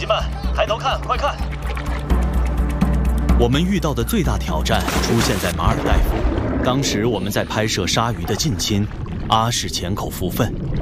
计们，抬头看，快看！ 我们遇到的最大挑战出现在马尔代夫。当时我们在拍摄鲨鱼的近亲，阿是前口腹粪。